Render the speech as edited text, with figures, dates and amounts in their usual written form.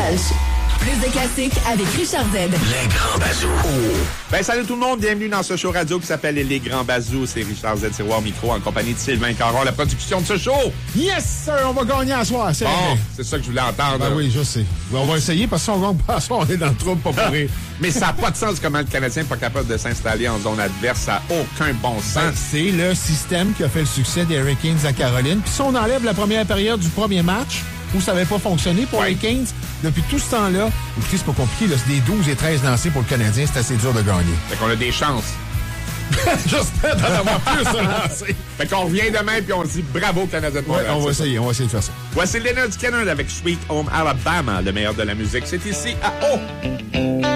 Lunch. Plus de classiques avec Richard Z. Les Grands Bazous. Ben, salut tout le monde, bienvenue dans ce show radio qui s'appelle Les Grands Bazous. C'est Richard Z. Tiroir Micro en compagnie de Sylvain Caron, la production de ce show. Yes, sir, on va gagner à soir, c'est Bon, vrai. c'est ça que je voulais entendre. Ben oui, je sais. On va essayer parce que si on gagne pas à soir, on est dans le trouble, pas pour rire. Mais ça n'a pas de sens comment le Canadien n'est pas capable de s'installer en zone adverse. Ça n'a aucun bon Ben, sens. c'est le système qui a fait le succès des Hurricanes à Caroline. Puis si on enlève la première période du premier match, où ça n'avait pas fonctionné pour les Canes, depuis tout ce temps-là, écoutez, c'est pas compliqué, là, c'est des 12 et 13 lancés pour le Canadien, c'est assez dur de gagner. Fait qu'on a des chances. J'espère d'en avoir plus à lancer. Fait qu'on revient demain puis on se dit bravo Canadien de Ouais, Montréal. on va essayer de faire ça. Voici Leonard Skinner avec Sweet Home Alabama, le meilleur de la musique. C'est ici à O.